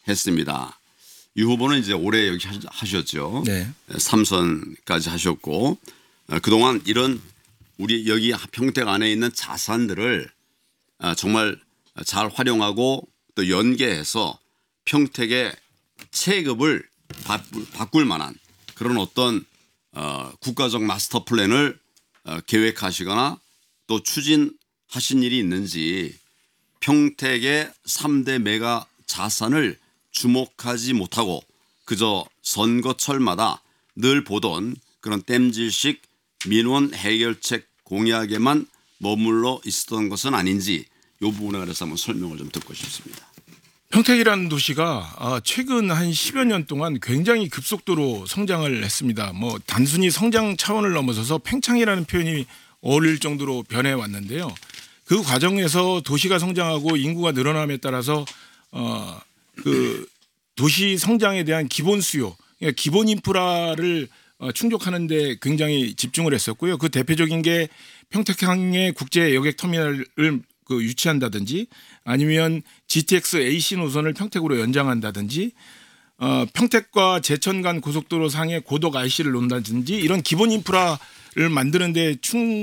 했습니다. 이 후보는 이제 올해 여기 하셨죠. 네. 3선까지 하셨고 그동안 이런 우리 여기 평택 안에 있는 자산들을 정말 잘 활용하고 또 연계해서 평택의 체급을 바꿀 만한 그런 어떤 국가적 마스터 플랜을 계획하시거나 또 추진하신 일이 있는지 평택의 3대 메가 자산을 주목하지 못하고 그저 선거철마다 늘 보던 그런 땜질식 민원 해결책 공약에만 머물러 있었던 것은 아닌지 이 부분에 관해서 한번 설명을 좀 듣고 싶습니다. 평택이라는 도시가 최근 한 10여 년 동안 굉장히 급속도로 성장을 했습니다. 뭐 단순히 성장 차원을 넘어서서 팽창이라는 표현이 어울릴 정도로 변해 왔는데요. 그 과정에서 도시가 성장하고 인구가 늘어남에 따라서 그 도시 성장에 대한 기본 수요, 그러니까 기본 인프라를 충족하는 데 굉장히 집중을 했었고요. 그 대표적인 게 평택항의 국제 여객 터미널을 유치한다든지 아니면 GTX AC 노선을 평택으로 연장한다든지 평택과 제천 간 고속도로 상의 고덕 IC를 놓는다든지 이런 기본 인프라를 만드는데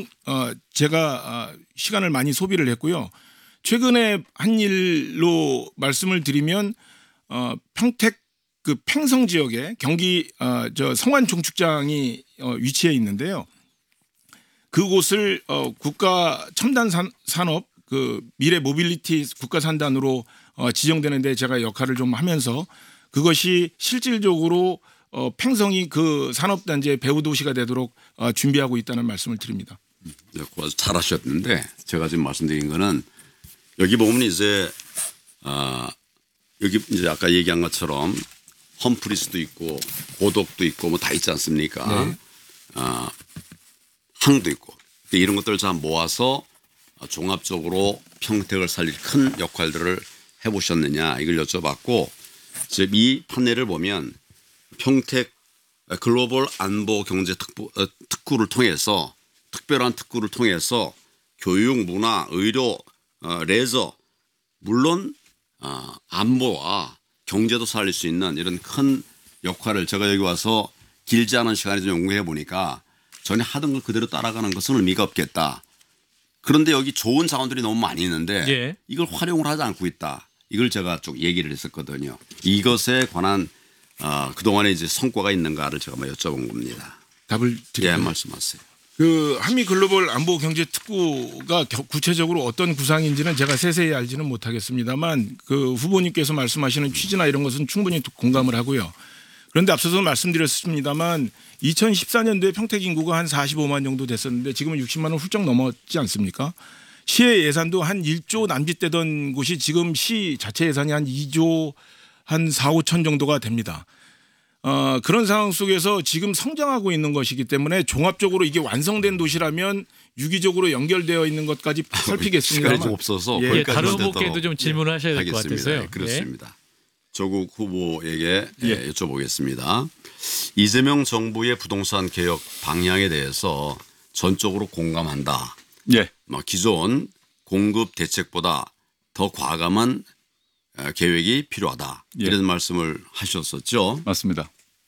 제가 시간을 많이 소비를 했고요. 최근에 한 일로 말씀을 드리면 평택 그 팽성 지역에 경기 성완 종축장이 위치해 있는데요. 그곳을 국가 첨단 산업 그 미래 모빌리티 국가 산단으로 지정되는데 제가 역할을 좀 하면서 그것이 실질적으로 팽성이 그 산업단지의 배후 도시가 되도록 준비하고 있다는 말씀을 드립니다. 아주 잘하셨는데 제가 지금 말씀드린 거는 여기 보면 이제 여기 이제 아까 얘기한 것처럼 험프리스도 있고 고덕도 있고 뭐 다 있지 않습니까? 네. 항도 있고 이런 것들을 다 모아서 종합적으로 평택을 살릴 큰 역할들을 해보셨느냐 이걸 여쭤봤고 지금 이 판넬을 보면 평택 글로벌 안보 경제 특구를 통해서 특별한 특구를 통해서 교육, 문화, 의료, 레저 물론 안보와 경제도 살릴 수 있는 이런 큰 역할을 제가 여기 와서 길지 않은 시간에 좀 연구해 보니까 전에 하던 걸 그대로 따라가는 것은 의미가 없겠다. 그런데 여기 좋은 자원들이 너무 많이 있는데 예. 이걸 활용을 하지 않고 있다. 이걸 제가 좀 얘기를 했었거든요. 이것에 관한 그동안에 이제 성과가 있는가를 제가 한번 여쭤본 겁니다. 답을 드릴까요? 예, 말씀하세요. 그 한미 글로벌 안보 경제 특구가 구체적으로 어떤 구상인지는 제가 세세히 알지는 못하겠습니다만 그 후보님께서 말씀하시는 취지나 이런 것은 충분히 공감을 하고요. 그런데 앞서서 말씀드렸습니다만 2014년도에 평택 인구가 한 45만 정도 됐었는데 지금은 60만 원 훌쩍 넘었지 않습니까? 시의 예산도 한 1조 남짓되던 곳이 지금 시 자체 예산이 한 2조 한 4, 5천 정도가 됩니다. 그런 상황 속에서 지금 성장하고 있는 것이기 때문에 종합적으로 이게 완성된 도시라면 유기적으로 연결되어 있는 것까지 살피겠습니다만 시간이 좀 없어서 예, 다른 후보께도 좀 질문을 하셔야 될 것 하겠습니다. 같아서요. 네, 그렇습니다. 조국 후보에게 예. 여쭤보겠습니다. 이재명 정부의 부동산 개혁 방향에 대해서 전적으로 공감한다. 예. 기존 공급 대책보다 더 과감한 계획이 필요하다. 예. 이런 말씀을 하셨었죠. 맞습니다.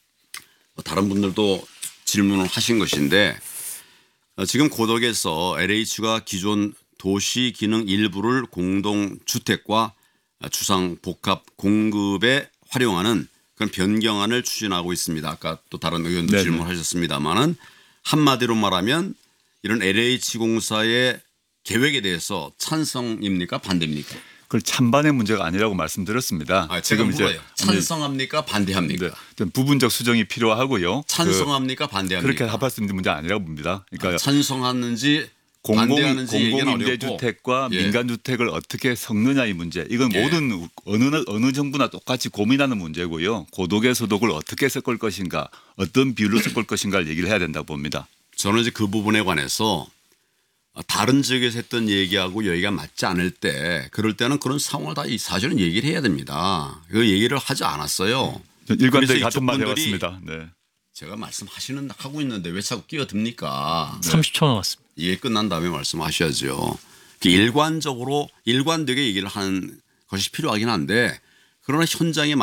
다른 분들도 질문을 하신 것인데 지금 고덕에서 LH가 기존 도시 기능 일부를 공동주택과 주상 복합 공급에 활용하는 그런 변경안을 추진하고 있습니다. 아까 또 다른 의원도 네네. 질문하셨습니다마는 한마디로 말하면 이런 LH공사의 계획에 대해서 찬성입니까 반대입니까? 그걸 찬반의 문제가 아니라고 말씀드렸습니다. 제가 물어요. 찬성합니까 반대합니까? 좀 부분적 수정이 필요하고요. 찬성합니까 반대합니까? 그렇게 합할 수 있는 문제 아니라고 봅니다. 그러니까 찬성하는지 반대하는지 얘기는 어렵고. 공공임대주택과 예. 민간주택을 어떻게 섞느냐 이 문제. 이건 예. 모든 어느 정부나 똑같이 고민하는 문제고요. 고독의 소득을 어떻게 섞을 것인가, 어떤 비율로 섞을 것인가를 얘기를 해야 된다고 봅니다. 저는 이제 그 부분에 관해서 다른 지역에서 했던 얘기하고 여기가 맞지 않을 때 그럴 때는 그런 상황을 다 사실은 얘기를 해야 됩니다. 그 얘기를 하지 않았어요. 일관되게 그래서 같은 말 이쪽 분들이 해왔습니다. 네. 제가 하고 있는데 왜 자꾸 끼어듭니까? 30초 남았습니다. 이게 끝난 다음에 말씀하셔야죠. 일관되게 얘기를 하는 것이 필요하긴 한데 그러나 현장에